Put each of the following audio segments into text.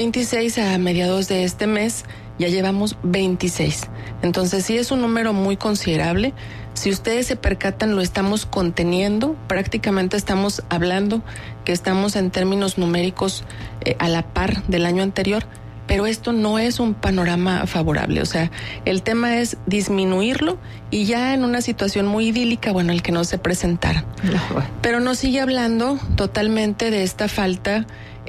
26 a mediados de este mes ya llevamos 26. Entonces sí es un número muy considerable. Si ustedes se percatan, lo estamos conteniendo. Prácticamente estamos hablando que estamos en términos numéricos a la par del año anterior, pero esto no es un panorama favorable. O sea, el tema es disminuirlo y ya en una situación muy idílica, bueno, el que no se presentara. Pero nos sigue hablando totalmente de esta falta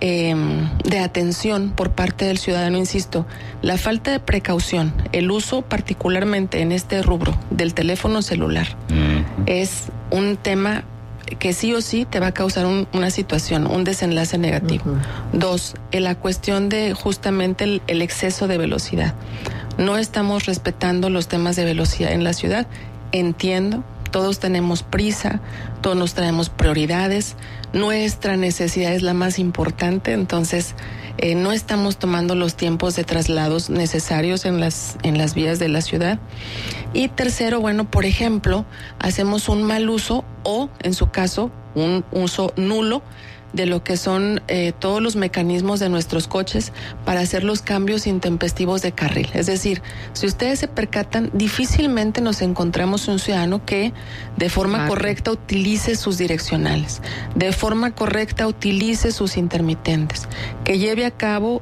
de atención por parte del ciudadano, insisto, la falta de precaución, el uso particularmente en este rubro del teléfono celular, es un tema que sí o sí te va a causar una situación, un desenlace negativo. Dos, la cuestión de justamente el exceso de velocidad. No estamos respetando los temas de velocidad en la ciudad, entiendo. Todos tenemos prisa, todos nos traemos prioridades, nuestra necesidad es la más importante, entonces no estamos tomando los tiempos de traslados necesarios en las vías de la ciudad. Y tercero, bueno, por ejemplo, hacemos un mal uso o, en su caso, un uso nulo de lo que son todos los mecanismos de nuestros coches para hacer los cambios intempestivos de carril. Es decir, si ustedes se percatan, difícilmente nos encontramos un ciudadano que de forma correcta utilice sus direccionales, de forma correcta utilice sus intermitentes, que lleve a cabo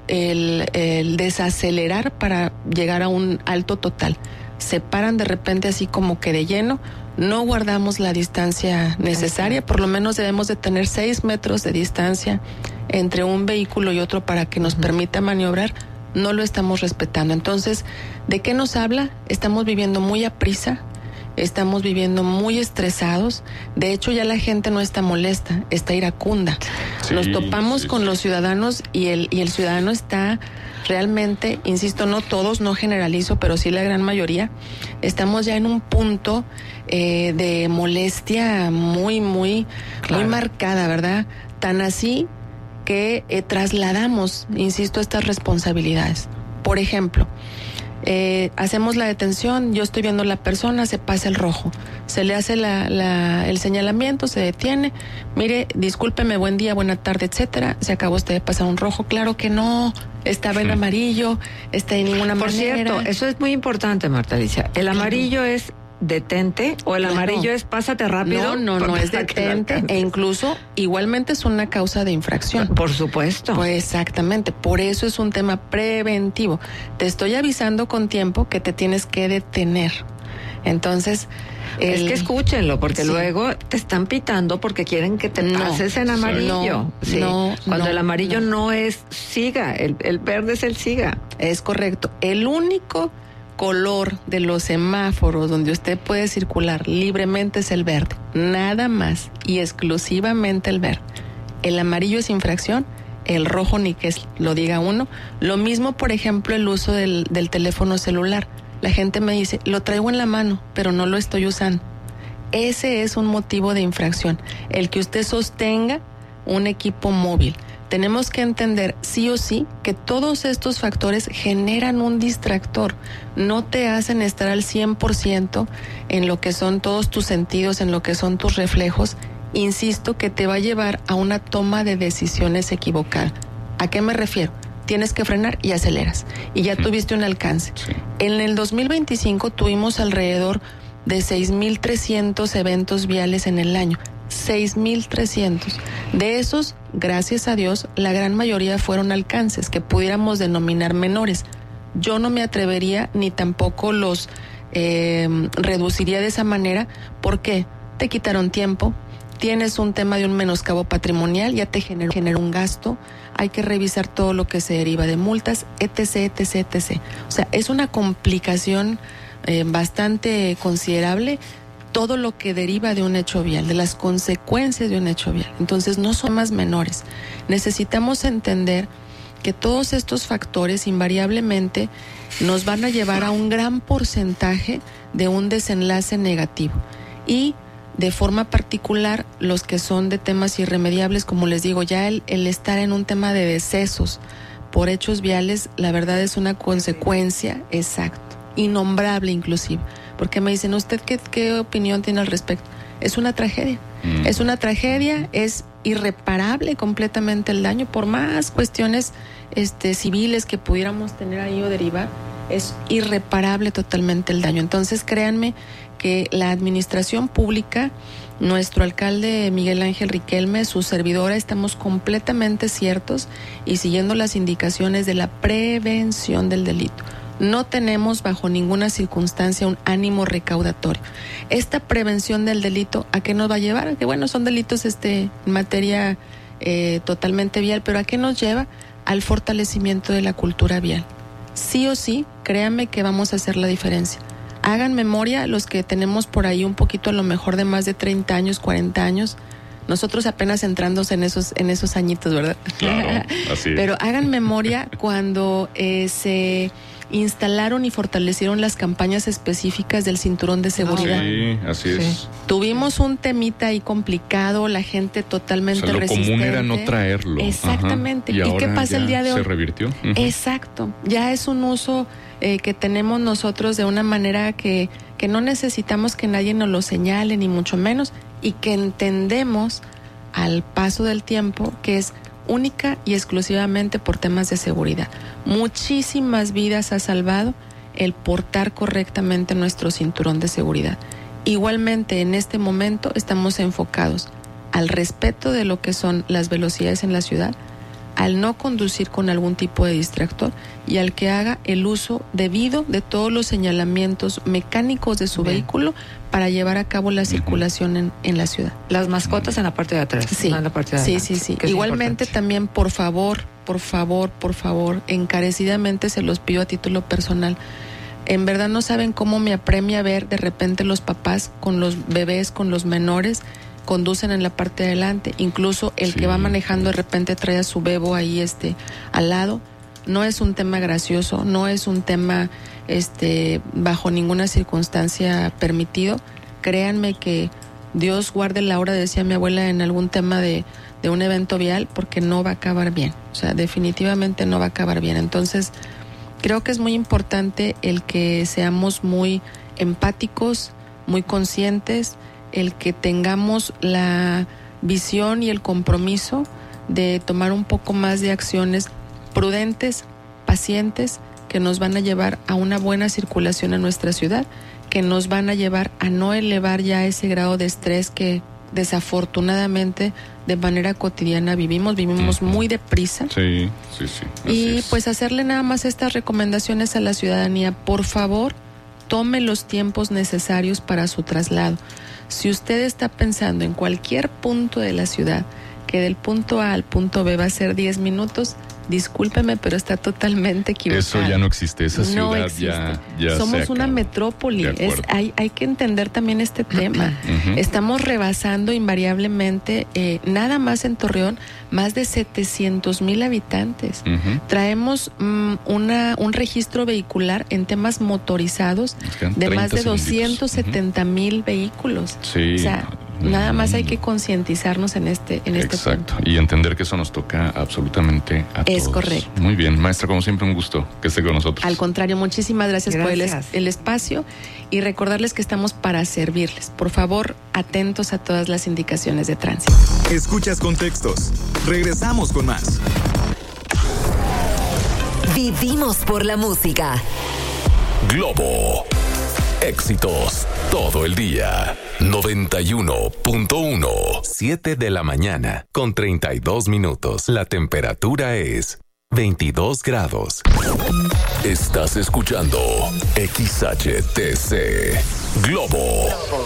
el desacelerar para llegar a un alto total. Se paran de repente así como que de lleno, no guardamos la distancia necesaria, por lo menos debemos de tener 6 metros de distancia entre un vehículo y otro para que nos permita maniobrar, no lo estamos respetando. Entonces, ¿de qué nos habla? Estamos viviendo muy a prisa, estamos viviendo muy estresados, de hecho ya la gente no está molesta, está iracunda. Nos topamos con los ciudadanos y el ciudadano está realmente, insisto, no todos, no generalizo, pero sí la gran mayoría, estamos ya en un punto de molestia muy marcada, ¿verdad? Tan así que trasladamos, insisto, estas responsabilidades. Por ejemplo, hacemos la detención, yo estoy viendo a la persona, se pasa el rojo, se le hace el señalamiento, se detiene, mire, discúlpeme, buen día, buena tarde, etcétera, se acabó usted de pasar un rojo, claro que no, estaba en amarillo, está de ninguna manera. Por cierto, eso es muy importante, Marta Alicia, el amarillo es detente o el amarillo es pásate rápido. No es detente e incluso igualmente es una causa de infracción. Por supuesto. Pues exactamente, por eso es un tema preventivo. Te estoy avisando con tiempo que te tienes que detener. Entonces, es que escúchenlo, porque luego te están pitando porque quieren que te pases en amarillo. Cuando el amarillo no es siga, el verde es el siga. Es correcto. El único color de los semáforos donde usted puede circular libremente es el verde, nada más y exclusivamente el verde. El amarillo es infracción, el rojo ni que lo diga uno. Lo mismo, por ejemplo, el uso del teléfono celular. La gente me dice, lo traigo en la mano, pero no lo estoy usando. Ese es un motivo de infracción, el que usted sostenga un equipo móvil. Tenemos que entender sí o sí que todos estos factores generan un distractor, no te hacen estar al 100% en lo que son todos tus sentidos, en lo que son tus reflejos. Insisto que te va a llevar a una toma de decisiones equivocada. ¿A qué me refiero? Tienes que frenar y aceleras, y ya tuviste un alcance. En el 2025 tuvimos alrededor de 6,300 eventos viales en el año. 6,300. De esos, gracias a Dios, la gran mayoría fueron alcances que pudiéramos denominar menores. Yo no me atrevería ni tampoco los reduciría de esa manera. ¿Por qué? Te quitaron tiempo, tienes un tema de un menoscabo patrimonial, ya te generó un gasto, hay que revisar todo lo que se deriva de multas, etc. O sea, es una complicación bastante considerable todo lo que deriva de un hecho vial, de las consecuencias de un hecho vial. Entonces no son más menores. Necesitamos entender que todos estos factores invariablemente nos van a llevar a un gran porcentaje de un desenlace negativo. Y de forma particular, los que son de temas irremediables, como les digo, ya el estar en un tema de decesos por hechos viales, la verdad es una consecuencia exacta, innombrable inclusive. Porque me dicen, ¿usted qué opinión tiene al respecto? Es una tragedia. Es una tragedia, es irreparable completamente el daño, por más cuestiones civiles que pudiéramos tener ahí o derivar, es irreparable totalmente el daño. Entonces créanme que la administración pública, nuestro alcalde Miguel Ángel Riquelme, su servidora, estamos completamente ciertos y siguiendo las indicaciones de la prevención del delito. No tenemos bajo ninguna circunstancia un ánimo recaudatorio. Esta prevención del delito, ¿a qué nos va a llevar? Que bueno, son delitos en materia totalmente vial, pero ¿a qué nos lleva? Al fortalecimiento de la cultura vial. Sí o sí, créanme que vamos a hacer la diferencia. Hagan memoria los que tenemos por ahí un poquito a lo mejor de más de 30 años, 40 años. Nosotros apenas entrando en esos añitos, ¿verdad? Claro, así es. Pero hagan memoria cuando se instalaron y fortalecieron las campañas específicas del cinturón de seguridad. Sí, así es. Tuvimos un temita ahí complicado, la gente totalmente resistente. Lo común era no traerlo. Exactamente. ¿Y qué pasa el día de hoy? ¿Se revirtió? Exacto. Ya es un uso que tenemos nosotros de una manera que no necesitamos que nadie nos lo señale, ni mucho menos, y que entendemos al paso del tiempo que es única y exclusivamente por temas de seguridad. Muchísimas vidas ha salvado el portar correctamente nuestro cinturón de seguridad. Igualmente, en este momento estamos enfocados al respeto de lo que son las velocidades en la ciudad, al no conducir con algún tipo de distractor y al que haga el uso debido de todos los señalamientos mecánicos de su vehículo para llevar a cabo la circulación en la ciudad. Las mascotas en la parte de atrás. Sí, no en la parte de adelante, sí. Igualmente también, por favor, encarecidamente se los pido a título personal. En verdad no saben cómo me apremia ver de repente los papás con los bebés, con los menores, conducen en la parte de adelante, incluso el que va manejando de repente trae a su bebo ahí al lado. No es un tema gracioso, no es un tema bajo ninguna circunstancia permitido. Créanme que Dios guarde la hora, decía mi abuela, en algún tema de un evento vial, porque no va a acabar bien. O sea, definitivamente no va a acabar bien. Entonces, creo que es muy importante el que seamos muy empáticos, muy conscientes, el que tengamos la visión y el compromiso de tomar un poco más de acciones prudentes, pacientes, que nos van a llevar a una buena circulación en nuestra ciudad, que nos van a llevar a no elevar ya ese grado de estrés que desafortunadamente de manera cotidiana vivimos muy deprisa. Sí. Y pues hacerle nada más estas recomendaciones a la ciudadanía. Por favor, tome los tiempos necesarios para su traslado. Si usted está pensando en cualquier punto de la ciudad, que del punto A al punto B va a ser 10 minutos, discúlpeme, pero está totalmente equivocado. Eso ya no existe, esa ciudad no existe. ya Somos se una acabó. Metrópoli, hay que entender también este tema. Estamos rebasando invariablemente, nada más en Torreón, más de 700,000 habitantes. Traemos un registro vehicular en temas motorizados de más de 270,000 vehículos. Sí. O sea, nada más hay que concientizarnos en este Exacto, punto. y entender que eso nos toca absolutamente a todos. Es correcto. Muy bien, maestra, como siempre, un gusto que esté con nosotros. Al contrario, muchísimas gracias por el espacio y recordarles que estamos para servirles. Por favor, atentos a todas las indicaciones de tránsito. Escuchas Contextos. Regresamos con más. Vivimos por la música. Globo. Éxitos todo el día. 91.1. 7 de la mañana con 32 minutos. La temperatura es 22 grados. Estás escuchando XHTC. Globo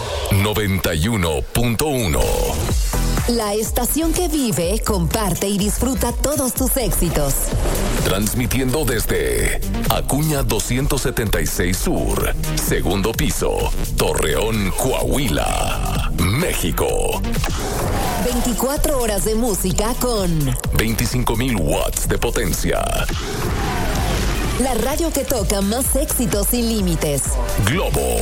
91.1. La estación que vive, comparte y disfruta todos tus éxitos. Transmitiendo desde Acuña 276 Sur, segundo piso, Torreón, Coahuila, México. 24 horas de música con 25,000 watts de potencia. La radio que toca más éxitos sin límites. Globo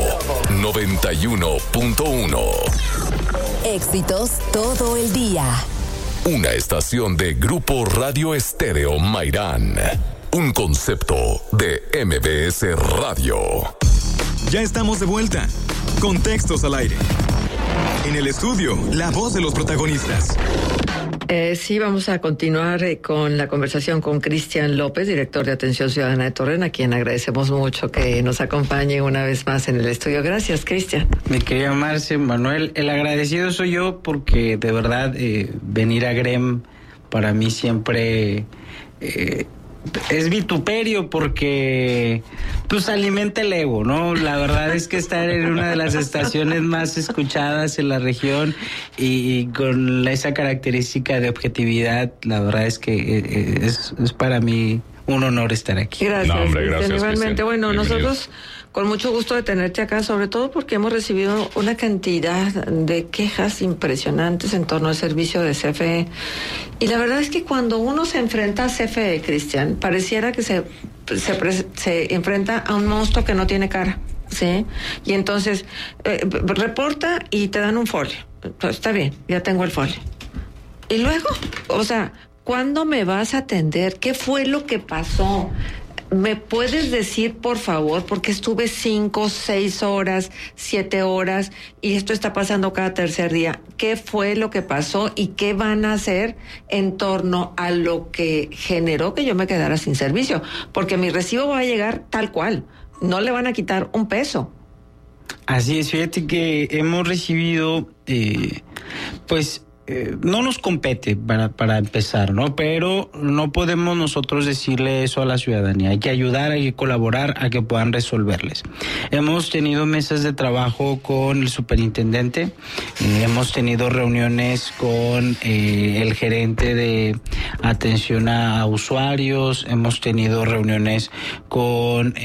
91.1. Éxitos todo el día. Una estación de Grupo Radio Estéreo Mairán. Un concepto de MBS Radio. Ya estamos de vuelta. Contextos al aire. En el estudio, la voz de los protagonistas. Sí, vamos a continuar con la conversación con Cristian López, director de Atención Ciudadana de Torreón, a quien agradecemos mucho que nos acompañe una vez más en el estudio. Gracias, Cristian. Mi querida Marce, Manuel, el agradecido soy yo porque de verdad venir a GREM para mí siempre es vituperio porque pues alimenta el ego, ¿no? La verdad es que estar en una de las estaciones más escuchadas en la región y con esa característica de objetividad, la verdad es que es para mí un honor estar aquí. Gracias, no, hombre, gracias, igualmente. Cristian. Bueno, Bienvenido. nosotros con mucho gusto de tenerte acá, sobre todo porque hemos recibido una cantidad de quejas impresionantes en torno al servicio de CFE. Y la verdad es que cuando uno se enfrenta a CFE, Cristian, pareciera que se enfrenta a un monstruo que no tiene cara, ¿sí? Y entonces reporta y te dan un folio. Entonces, está bien, ya tengo el folio. Y luego, o sea, ¿cuándo me vas a atender? ¿Qué fue lo que pasó? ¿Me puedes decir, por favor? Porque estuve 5, 6 horas, 7 horas y esto está pasando cada tercer día. ¿Qué fue lo que pasó y qué van a hacer en torno a lo que generó que yo me quedara sin servicio? Porque mi recibo va a llegar tal cual. No le van a quitar un peso. Así es, fíjate que hemos recibido, no nos compete para empezar, ¿no? Pero no podemos nosotros decirle eso a la ciudadanía. Hay que ayudar, hay que colaborar a que puedan resolverles. Hemos tenido mesas de trabajo con el superintendente, hemos tenido reuniones con el gerente de atención a usuarios, hemos tenido reuniones con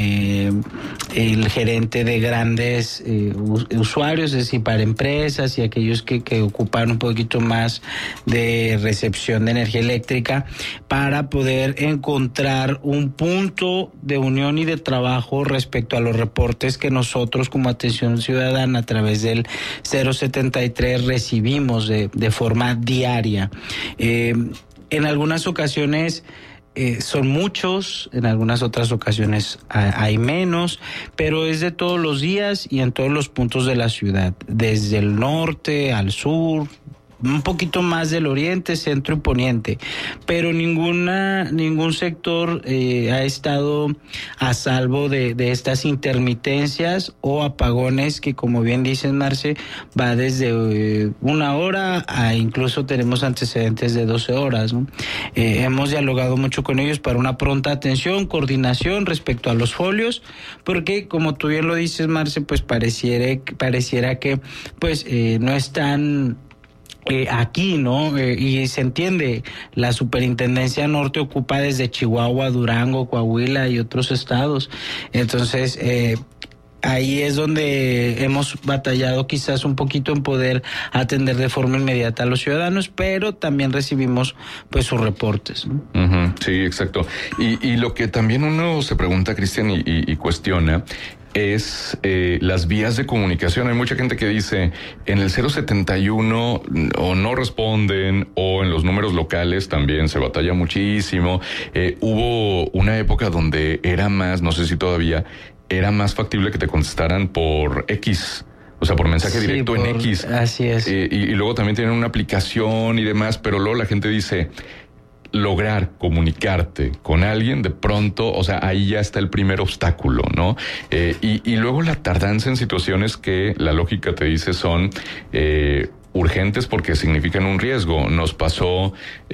el gerente de grandes usuarios, es decir, para empresas y aquellos que ocupan un poquito más de recepción de energía eléctrica, para poder encontrar un punto de unión y de trabajo respecto a los reportes que nosotros como Atención Ciudadana a través del 073 recibimos de forma diaria. En algunas ocasiones son muchos, en algunas otras ocasiones hay menos, pero es de todos los días y en todos los puntos de la ciudad, desde el norte al sur, un poquito más del oriente, centro y poniente, pero ningún sector ha estado a salvo de estas intermitencias o apagones que, como bien dices, Marce, va desde 1 hora a incluso tenemos antecedentes de 12 horas, ¿no? Hemos dialogado mucho con ellos para una pronta atención, coordinación respecto a los folios, porque como tú bien lo dices, Marce, pues pareciera que pues no están aquí, ¿no? Y se entiende, la Superintendencia Norte ocupa desde Chihuahua, Durango, Coahuila y otros estados. Entonces, ahí es donde hemos batallado quizás un poquito en poder atender de forma inmediata a los ciudadanos, pero también recibimos pues sus reportes, ¿no? Uh-huh, sí, exacto. Y lo que también uno se pregunta, Cristian, y cuestiona es las vías de comunicación. Hay mucha gente que dice en el 071 o no responden, o en los números locales también se batalla muchísimo. Hubo una época donde era más, no sé si todavía, era más factible que te contestaran por X. O sea, por mensaje directo en X. Así es. Y luego también tienen una aplicación y demás, pero luego la gente dice, lograr comunicarte con alguien, de pronto, o sea, ahí ya está el primer obstáculo, ¿no? Y luego la tardanza en situaciones que la lógica te dice son urgentes porque significan un riesgo. Nos pasó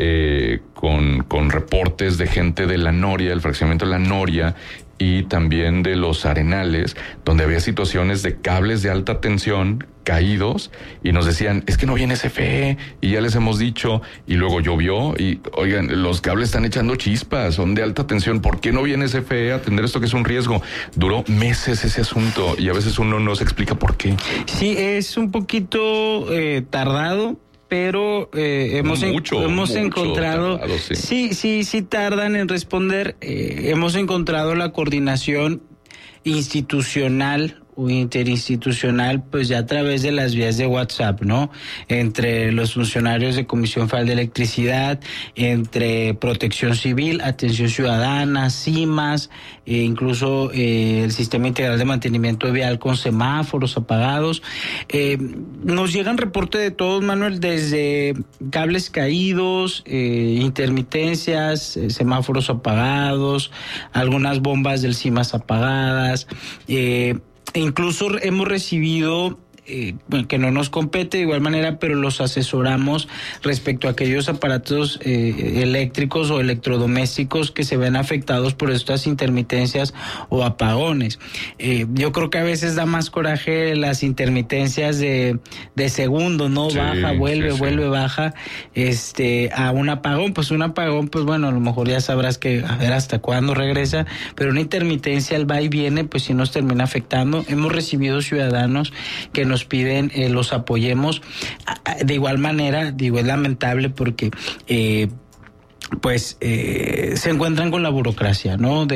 con reportes de gente de La Noria, del fraccionamiento de La Noria, y también de los Arenales, donde había situaciones de cables de alta tensión caídos y nos decían, es que no viene CFE y ya les hemos dicho, y luego llovió y, oigan, los cables están echando chispas, son de alta tensión, ¿por qué no viene CFE a atender esto que es un riesgo? Duró meses ese asunto y a veces uno no se explica por qué. Sí, es un poquito tardado, pero hemos encontrado tardado, sí tardan en responder. Hemos encontrado la coordinación institucional interinstitucional, pues ya a través de las vías de WhatsApp, ¿no? Entre los funcionarios de Comisión Federal de Electricidad, entre Protección Civil, Atención Ciudadana, CIMAS, incluso el Sistema Integral de Mantenimiento Vial con semáforos apagados. Nos llegan reportes de todos, Manuel, desde cables caídos, intermitencias, semáforos apagados, algunas bombas del CIMAS apagadas, incluso hemos recibido que no nos compete de igual manera, pero los asesoramos respecto a aquellos aparatos eléctricos o electrodomésticos que se ven afectados por estas intermitencias o apagones. Yo creo que a veces da más coraje las intermitencias de segundo, ¿no? Sí, baja, vuelve, baja, a un apagón. Pues un apagón, pues bueno, a lo mejor ya sabrás que a ver hasta cuándo regresa, pero una intermitencia al va y viene, pues sí nos termina afectando. Hemos recibido ciudadanos que nos piden los apoyemos. De igual manera, digo, es lamentable porque se encuentran con la burocracia, ¿no?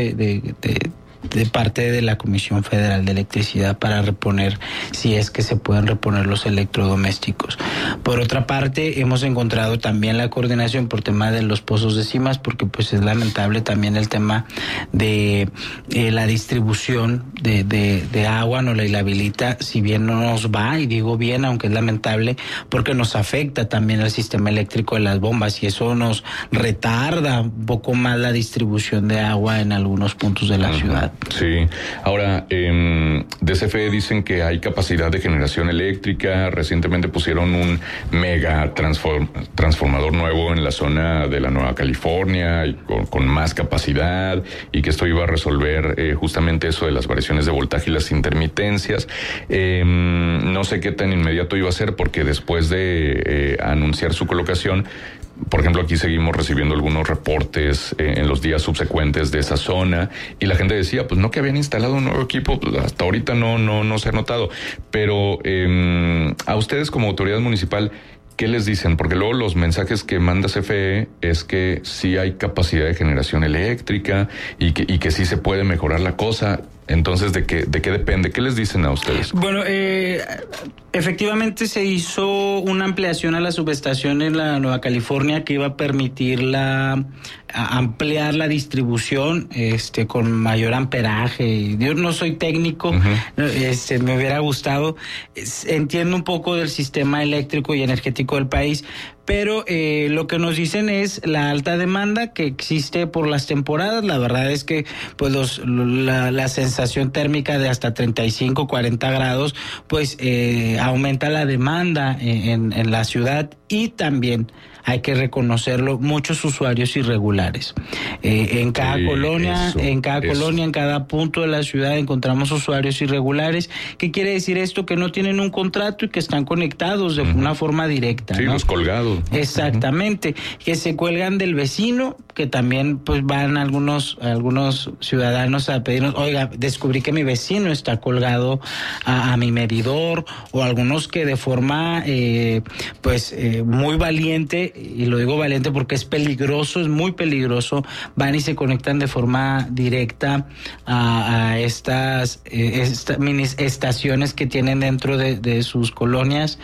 De parte de la Comisión Federal de Electricidad para reponer, si es que se pueden reponer los electrodomésticos. Por otra parte, hemos encontrado también la coordinación por tema de los pozos de CIMAS, porque pues es lamentable también el tema de la distribución de agua, no la inhabilita, si bien no nos va, y digo bien, aunque es lamentable, porque nos afecta también el sistema eléctrico de las bombas, y eso nos retarda un poco más la distribución de agua en algunos puntos de la ciudad. Sí, ahora de CFE dicen que hay capacidad de generación eléctrica. Recientemente pusieron un mega transformador nuevo en la zona de la Nueva California y con más capacidad, y que esto iba a resolver justamente eso de las variaciones de voltaje y las intermitencias. No sé qué tan inmediato iba a ser, porque después de anunciar su colocación, por ejemplo, aquí seguimos recibiendo algunos reportes en los días subsecuentes de esa zona, y la gente decía, pues no, que habían instalado un nuevo equipo, pues hasta ahorita no se ha notado. Pero a ustedes como autoridad municipal, ¿qué les dicen? Porque luego los mensajes que manda CFE es que sí hay capacidad de generación eléctrica y que sí se puede mejorar la cosa. Entonces, ¿de qué depende? ¿Qué les dicen a ustedes? Bueno, efectivamente se hizo una ampliación a la subestación en la Nueva California que iba a permitir ampliar la distribución con mayor amperaje. Yo no soy técnico, me hubiera gustado. Entiendo un poco del sistema eléctrico y energético del país, pero lo que nos dicen es la alta demanda que existe por las temporadas. La verdad es que pues la sensación térmica de hasta 35, 40 grados, pues aumenta la demanda en la ciudad, y también hay que reconocerlo, muchos usuarios irregulares. En cada colonia, en cada punto de la ciudad encontramos usuarios irregulares. ¿Qué quiere decir esto? Que no tienen un contrato y que están conectados de una forma directa. Sí, ¿no? Los colgados. Exactamente. Que se cuelgan del vecino, que también pues van algunos ciudadanos a pedirnos, oiga, descubrí que mi vecino está colgado a mi medidor, o algunos que de forma muy valiente, y lo digo valiente porque es peligroso, es muy peligroso, van y se conectan de forma directa a estas mini estaciones que tienen dentro de sus colonias,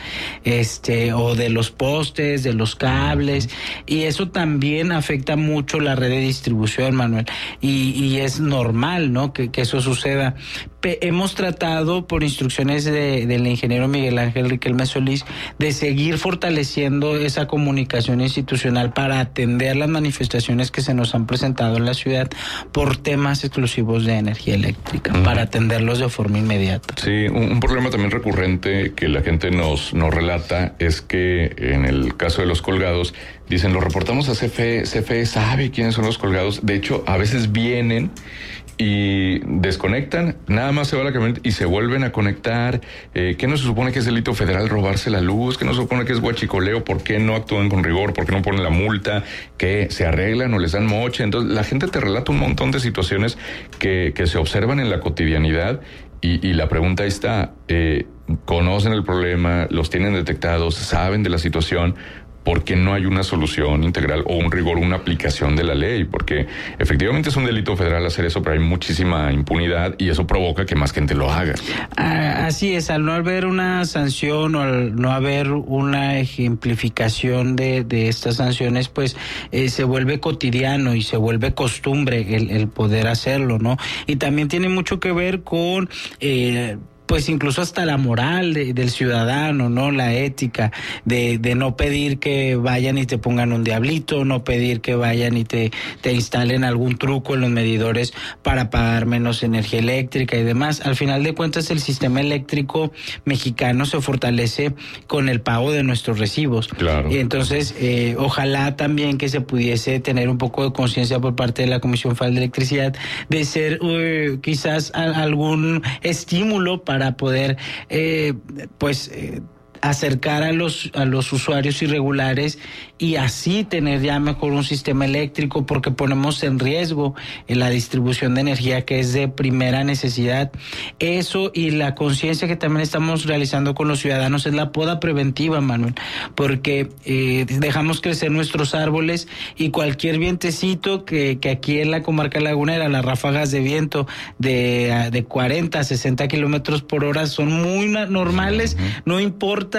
o de los postes, de los cables, y eso también afecta mucho la red de distribución, Manuel, y es normal, ¿no?, que eso suceda. Hemos tratado, por instrucciones del ingeniero Miguel Ángel Riquelme Solís, de seguir fortaleciendo esa comunicación institucional para atender las manifestaciones que se nos han presentado en la ciudad por temas exclusivos de energía eléctrica, para atenderlos de forma inmediata. Sí, un problema también recurrente que la gente nos relata es que en el caso de los colgados, dicen, lo reportamos a CFE sabe quiénes son los colgados. De hecho, a veces vienen y desconectan, nada más se va la camioneta y se vuelven a conectar. ¿Qué no se supone que es delito federal robarse la luz? ¿Qué no se supone que es huachicoleo? ¿Por qué no actúan con rigor? ¿Por qué no ponen la multa? ¿Qué se arreglan o les dan moche? Entonces la gente te relata un montón de situaciones que se observan en la cotidianidad, y la pregunta está, ¿conocen el problema? ¿Los tienen detectados? ¿Saben de la situación? porque no hay una solución integral o un rigor, una aplicación de la ley, porque efectivamente es un delito federal hacer eso, pero hay muchísima impunidad y eso provoca que más gente lo haga. Así es, al no haber una sanción o al no haber una ejemplificación de estas sanciones, pues se vuelve cotidiano y se vuelve costumbre el poder hacerlo, ¿no? Y también tiene mucho que ver con pues incluso hasta la moral del ciudadano, ¿no? La ética de no pedir que vayan y te pongan un diablito, no pedir que vayan y te instalen algún truco en los medidores para pagar menos energía eléctrica y demás. Al final de cuentas, el sistema eléctrico mexicano se fortalece con el pago de nuestros recibos. Claro. Y entonces, ojalá también que se pudiese tener un poco de conciencia por parte de la Comisión Federal de Electricidad de ser quizás algún estímulo para poder acercar a los usuarios irregulares y así tener ya mejor un sistema eléctrico, porque ponemos en riesgo la distribución de energía, que es de primera necesidad. Eso y la conciencia que también estamos realizando con los ciudadanos es la poda preventiva, Manuel, porque dejamos crecer nuestros árboles y cualquier vientecito que aquí en la comarca lagunera, las ráfagas de viento de 40 a 60 kilómetros por hora son muy normales, no importa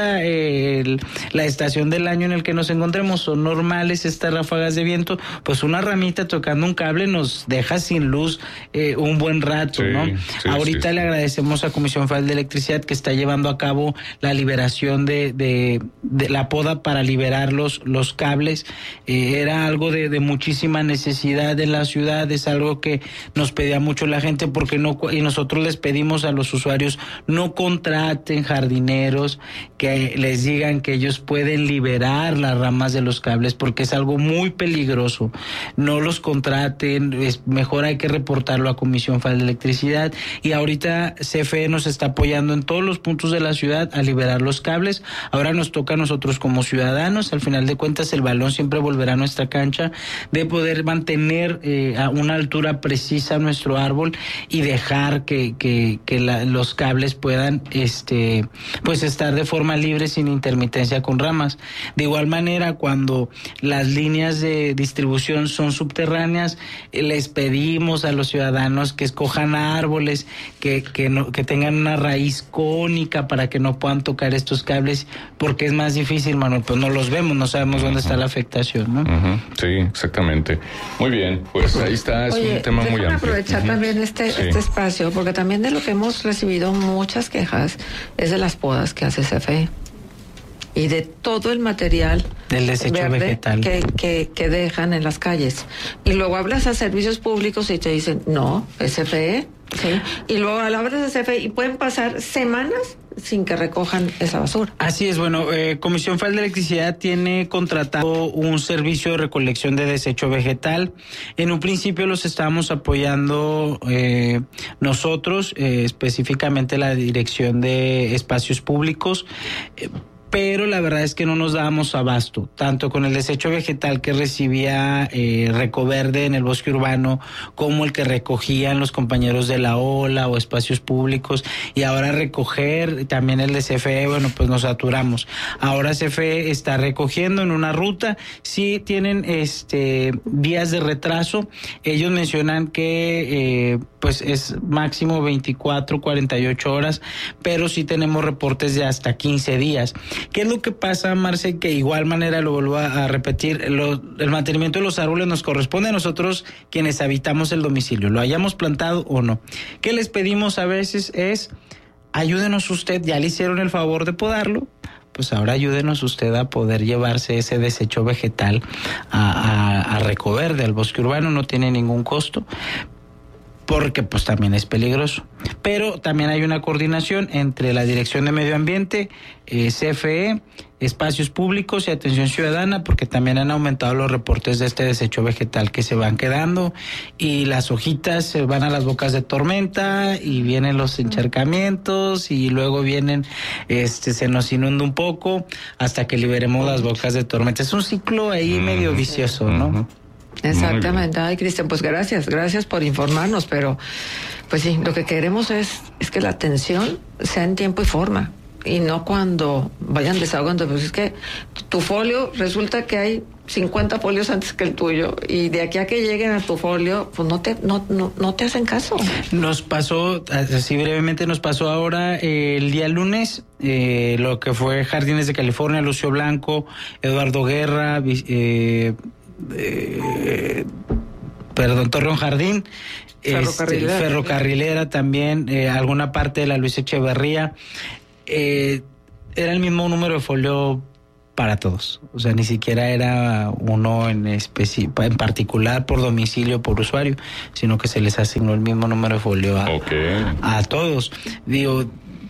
la estación del año en el que nos encontremos, son normales estas ráfagas de viento. Pues una ramita tocando un cable nos deja sin luz un buen rato, sí, ¿no? Sí, ahorita le agradecemos a Comisión Federal de Electricidad que está llevando a cabo la liberación de la poda para liberar los cables. Era algo de muchísima necesidad en la ciudad, es algo que nos pedía mucho la gente, porque y nosotros les pedimos a los usuarios no contraten jardineros que les digan que ellos pueden liberar las ramas de los cables, porque es algo muy peligroso. No los contraten, es mejor, hay que reportarlo a Comisión Federal de Electricidad, y ahorita CFE nos está apoyando en todos los puntos de la ciudad a liberar los cables. Ahora nos toca a nosotros como ciudadanos, al final de cuentas el balón siempre volverá a nuestra cancha, de poder mantener a una altura precisa nuestro árbol y dejar que los cables puedan pues estar de forma libre, sin intermitencia con ramas. De igual manera, cuando las líneas de distribución son subterráneas, les pedimos a los ciudadanos que escojan árboles que tengan una raíz cónica para que no puedan tocar estos cables, porque es más difícil, Manuel, pues no los vemos, no sabemos dónde está la afectación, ¿no? Sí, exactamente. Muy bien, pues ahí está, es un tema muy amplio. Aprovechar también este espacio, porque también de lo que hemos recibido muchas quejas es de las podas que hace CFE y de todo el material del desecho vegetal que dejan en las calles. Y luego hablas a servicios públicos y te dicen, no, es CFE. Sí. Y luego hablas de CFE y pueden pasar semanas sin que recojan esa basura. Así es, bueno, Comisión Federal de Electricidad tiene contratado un servicio de recolección de desecho vegetal. En un principio los estábamos apoyando nosotros, específicamente la Dirección de Espacios Públicos, pero la verdad es que no nos dábamos abasto, tanto con el desecho vegetal que recibía Recoverde en el bosque urbano, como el que recogían los compañeros de la OLA o espacios públicos, y ahora recoger también el de CFE, bueno, pues nos saturamos. Ahora CFE está recogiendo en una ruta, sí tienen días de retraso. Ellos mencionan que pues es máximo 24, 48 horas, pero sí tenemos reportes de hasta 15 días. ¿Qué es lo que pasa, Marce? Que igual manera, lo vuelvo a repetir, el mantenimiento de los árboles nos corresponde a nosotros quienes habitamos el domicilio, lo hayamos plantado o no. ¿Qué les pedimos a veces? Es, ayúdenos usted, ya le hicieron el favor de podarlo, pues ahora ayúdenos usted a poder llevarse ese desecho vegetal a Recoverde, al bosque urbano, no tiene ningún costo, porque pues también es peligroso. Pero también hay una coordinación entre la Dirección de Medio Ambiente, CFE, Espacios Públicos y Atención Ciudadana, porque también han aumentado los reportes de este desecho vegetal que se van quedando, y las hojitas se van a las bocas de tormenta y vienen los encharcamientos y luego vienen, se nos inunda un poco hasta que liberemos las bocas de tormenta. Es un ciclo ahí medio vicioso, ¿no? Exactamente. Ay, Cristian, pues gracias por informarnos, pero pues sí, lo que queremos es que la atención sea en tiempo y forma. y no cuando vayan desahogando. Pues es que tu folio, resulta que hay 50 folios antes que el tuyo, y de aquí a que lleguen a tu folio, pues no te hacen caso. Nos pasó, así brevemente, nos pasó ahora el día lunes, lo que fue Jardines de California, Lucio Blanco, Eduardo Guerra, Torreón Jardín, Ferrocarrilera también, alguna parte de la Luis Echeverría. Era el mismo número de folio para todos, o sea, ni siquiera era uno en particular por domicilio, por usuario, sino que se les asignó el mismo número de folio a todos. Digo,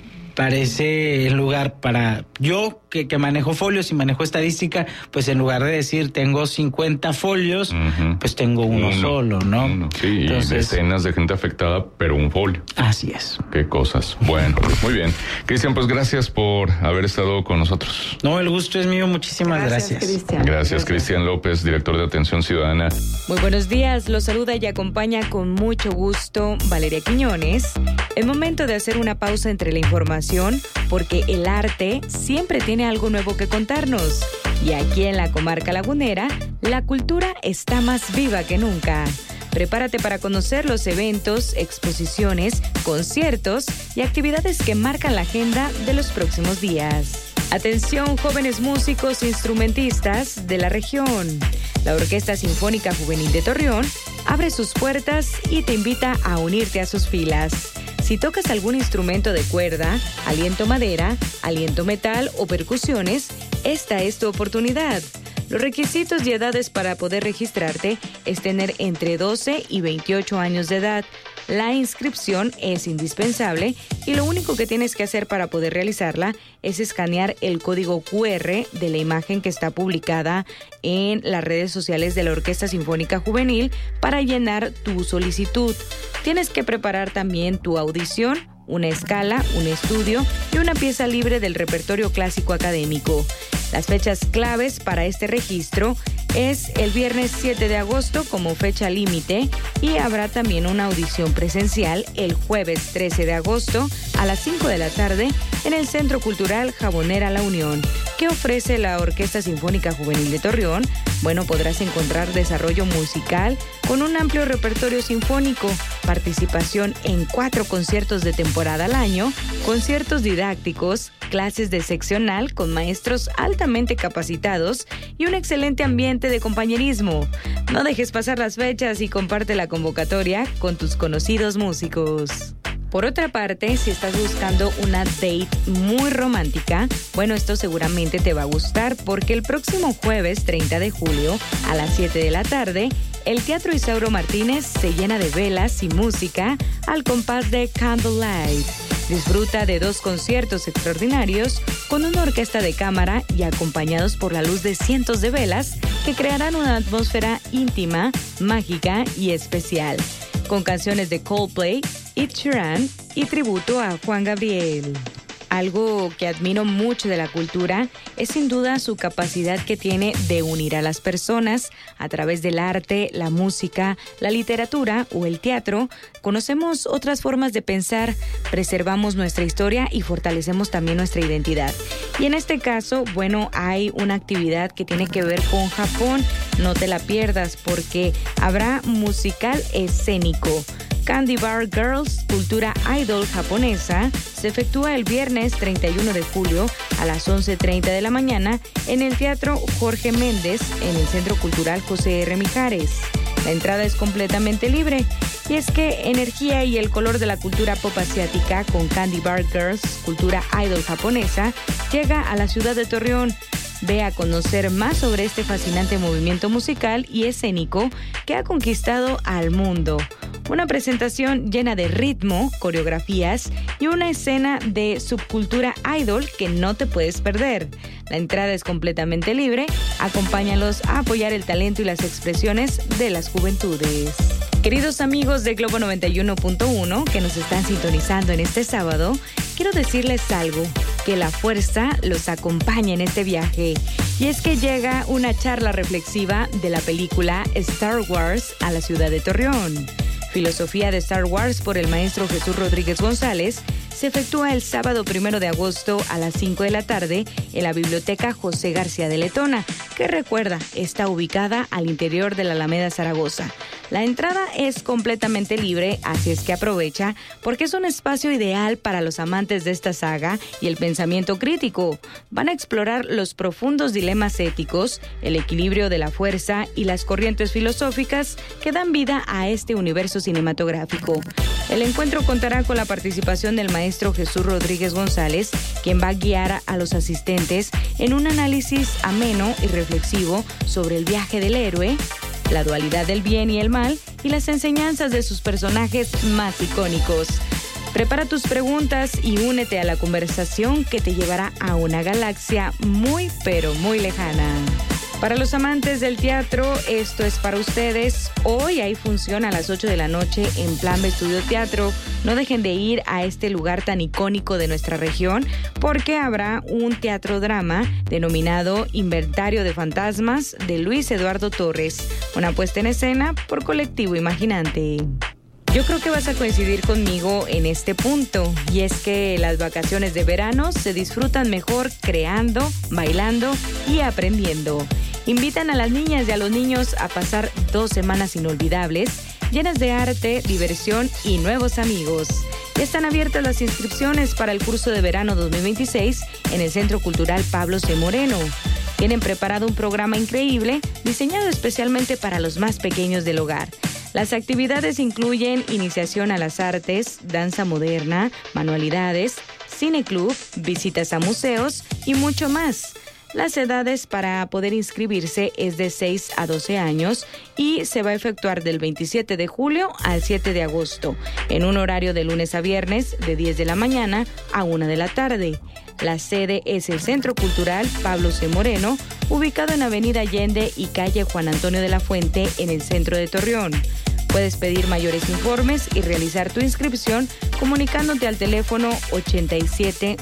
parece el lugar para yo que manejo folios y manejo estadística, pues en lugar de decir tengo 50 folios, pues tengo uno solo, ¿no? Sí, entonces, y decenas de gente afectada, pero un folio. Así es. Qué cosas. Bueno, muy bien. Cristian, pues gracias por haber estado con nosotros. No, el gusto es mío. Muchísimas gracias. Gracias, Cristian López, director de Atención Ciudadana. Muy buenos días. Los saluda y acompaña con mucho gusto Valeria Quiñones. Es momento de hacer una pausa entre la información, porque el arte siempre tiene algo nuevo que contarnos. Y aquí en la comarca lagunera, la cultura está más viva que nunca. Prepárate para conocer los eventos, exposiciones, conciertos y actividades que marcan la agenda de los próximos días. Atención, jóvenes músicos e instrumentistas de la región. La Orquesta Sinfónica Juvenil de Torreón abre sus puertas y te invita a unirte a sus filas. Si tocas algún instrumento de cuerda, aliento madera, aliento metal o percusiones, esta es tu oportunidad. Los requisitos y edades para poder registrarte es tener entre 12 y 28 años de edad. La inscripción es indispensable y lo único que tienes que hacer para poder realizarla es escanear el código QR de la imagen que está publicada en las redes sociales de la Orquesta Sinfónica Juvenil para llenar tu solicitud. Tienes que preparar también tu audición, una escala, un estudio y una pieza libre del repertorio clásico académico. Las fechas claves para este registro es el viernes 7 de agosto como fecha límite, y habrá también una audición presencial el jueves 13 de agosto a las 5 de la tarde en el Centro Cultural Jabonera La Unión. ¿Qué ofrece la Orquesta Sinfónica Juvenil de Torreón? Bueno, podrás encontrar desarrollo musical con un amplio repertorio sinfónico, participación en 4 conciertos de temporada al año, conciertos didácticos, clases de seccional con maestros altamente capacitados y un excelente ambiente de compañerismo. No dejes pasar las fechas y comparte la convocatoria con tus conocidos músicos. Por otra parte, si estás buscando una date muy romántica, bueno, esto seguramente te va a gustar, porque el próximo jueves 30 de julio a las 7 de la tarde, el Teatro Isauro Martínez se llena de velas y música al compás de Candlelight. Disfruta de 2 conciertos extraordinarios con una orquesta de cámara y acompañados por la luz de cientos de velas que crearán una atmósfera íntima, mágica y especial, con canciones de Coldplay, Ed Sheeran y tributo a Juan Gabriel. Algo que admiro mucho de la cultura es sin duda su capacidad que tiene de unir a las personas a través del arte, la música, la literatura o el teatro. Conocemos otras formas de pensar, preservamos nuestra historia y fortalecemos también nuestra identidad. Y en este caso, bueno, hay una actividad que tiene que ver con Japón. No te la pierdas porque habrá musical escénico. Candy Bar Girls, cultura idol japonesa, se efectúa el viernes 31 de julio a las 11:30 de la mañana en el Teatro Jorge Méndez, en el Centro Cultural José R. Mijares. La entrada es completamente libre, y es que energía y el color de la cultura pop asiática con Candy Bar Girls, cultura idol japonesa, llega a la ciudad de Torreón. Ve a conocer más sobre este fascinante movimiento musical y escénico que ha conquistado al mundo. Una presentación llena de ritmo, coreografías y una escena de subcultura idol que no te puedes perder. La entrada es completamente libre. Acompáñalos a apoyar el talento y las expresiones de las juventudes. Queridos amigos de Globo 91.1 que nos están sintonizando en este sábado, quiero decirles algo, que la fuerza los acompaña en este viaje. Y es que llega una charla reflexiva de la película Star Wars a la ciudad de Torreón. Filosofía de Star Wars por el maestro Jesús Rodríguez González se efectúa el sábado 1 de agosto a las 5 de la tarde en la Biblioteca José García de Letona, que recuerda, está ubicada al interior de la Alameda Zaragoza. La entrada es completamente libre, así es que aprovecha, porque es un espacio ideal para los amantes de esta saga y el pensamiento crítico. Van a explorar los profundos dilemas éticos, el equilibrio de la fuerza y las corrientes filosóficas que dan vida a este universo cinematográfico. El encuentro contará con la participación del maestro Jesús Rodríguez González, quien va a guiar a los asistentes en un análisis ameno y reflexivo sobre el viaje del héroe, la dualidad del bien y el mal y las enseñanzas de sus personajes más icónicos. Prepara tus preguntas y únete a la conversación que te llevará a una galaxia muy pero muy lejana. Para los amantes del teatro, esto es para ustedes. Hoy hay función a las 8 de la noche en Plan B Estudio Teatro. No dejen de ir a este lugar tan icónico de nuestra región porque habrá un teatro-drama denominado Inventario de Fantasmas de Luis Eduardo Torres, una puesta en escena por Colectivo Imaginante. Yo creo que vas a coincidir conmigo en este punto, y es que las vacaciones de verano se disfrutan mejor creando, bailando y aprendiendo. Invitan a las niñas y a los niños a pasar 2 semanas inolvidables, llenas de arte, diversión y nuevos amigos. Ya están abiertas las inscripciones para el curso de verano 2026 en el Centro Cultural Pablo C. Moreno. Tienen preparado un programa increíble, diseñado especialmente para los más pequeños del hogar. Las actividades incluyen iniciación a las artes, danza moderna, manualidades, cineclub, visitas a museos y mucho más. Las edades para poder inscribirse es de 6 a 12 años y se va a efectuar del 27 de julio al 7 de agosto, en un horario de lunes a viernes de 10 de la mañana a 1 de la tarde. La sede es el Centro Cultural Pablo C. Moreno, ubicado en Avenida Allende y calle Juan Antonio de la Fuente, en el centro de Torreón. Puedes pedir mayores informes y realizar tu inscripción comunicándote al teléfono 87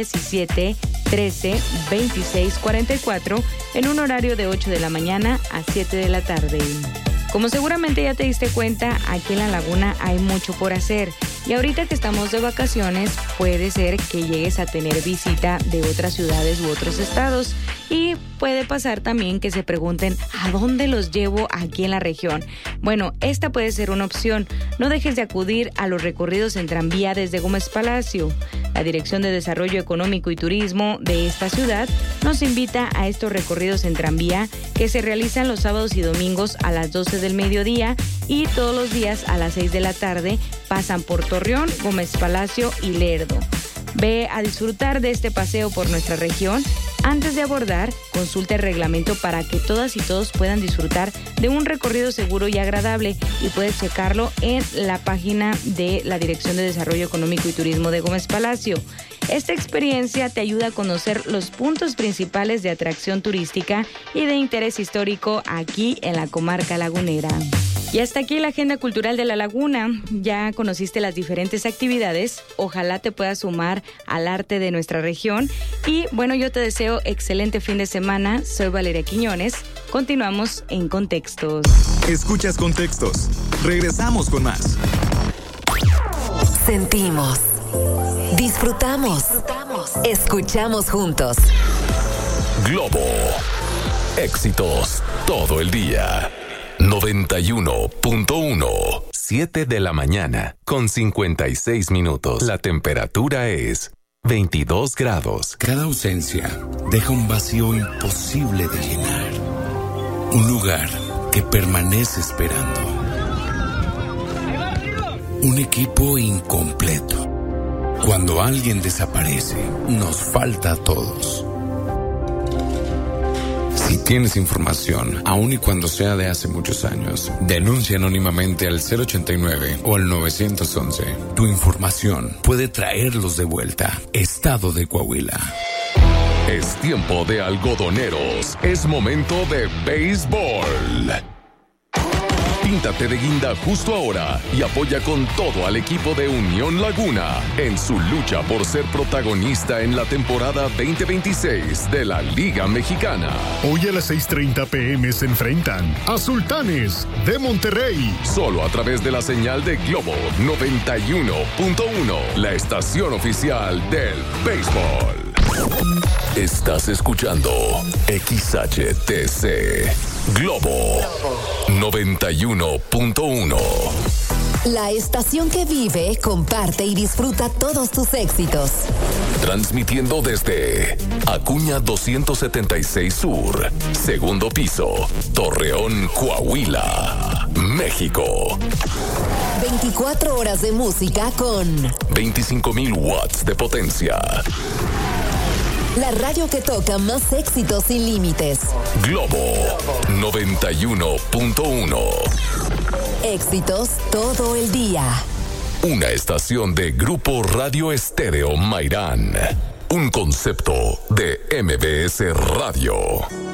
17 13 26 44 en un horario de 8 de la mañana a 7 de la tarde. Como seguramente ya te diste cuenta, aquí en La Laguna hay mucho por hacer. Y ahorita que estamos de vacaciones, puede ser que llegues a tener visita de otras ciudades u otros estados. Y puede pasar también que se pregunten, ¿a dónde los llevo aquí en la región? Bueno, esta puede ser una opción. No dejes de acudir a los recorridos en tranvía desde Gómez Palacio. La Dirección de Desarrollo Económico y Turismo de esta ciudad nos invita a estos recorridos en tranvía que se realizan los sábados y domingos a las 12 del mediodía y todos los días a las 6 de la tarde. Pasan por Torreón, Gómez Palacio y Lerdo. Ve a disfrutar de este paseo por nuestra región. Antes de abordar, consulta el reglamento para que todas y todos puedan disfrutar de un recorrido seguro y agradable, y puedes checarlo en la página de la Dirección de Desarrollo Económico y Turismo de Gómez Palacio. Esta experiencia te ayuda a conocer los puntos principales de atracción turística y de interés histórico aquí en la comarca lagunera. Y hasta aquí la agenda cultural de La Laguna. Ya conociste las diferentes actividades. Ojalá te puedas sumar al arte de nuestra región. Y bueno, yo te deseo excelente fin de semana. Soy Valeria Quiñones. Continuamos en Contextos. Escuchas Contextos. Regresamos con más. Sentimos. Disfrutamos. Escuchamos juntos. Globo. Éxitos todo el día. 91.1. 7 de la mañana con 56 minutos. La temperatura es 22 grados. Cada ausencia deja un vacío imposible de llenar. Un lugar que permanece esperando. Un equipo incompleto. Cuando alguien desaparece, nos falta a todos. Si tienes información, aun y cuando sea de hace muchos años, denuncia anónimamente al 089 o al 911. Tu información puede traerlos de vuelta. Estado de Coahuila. Es tiempo de algodoneros. Es momento de béisbol. Píntate de guinda justo ahora y apoya con todo al equipo de Unión Laguna en su lucha por ser protagonista en la temporada 2026 de la Liga Mexicana. Hoy a las 6:30 p.m. se enfrentan a Sultanes de Monterrey. Solo a través de la señal de Globo 91.1, la estación oficial del béisbol. Estás escuchando XHTC Globo 91.1. La estación que vive, comparte y disfruta todos tus éxitos. Transmitiendo desde Acuña 276 Sur, segundo piso, Torreón, Coahuila, México. 24 horas de música con 25,000 watts de potencia. La radio que toca más éxitos sin límites. Globo 91.1. Éxitos todo el día. Una estación de Grupo Radio Estéreo Mairán. Un concepto de MBS Radio.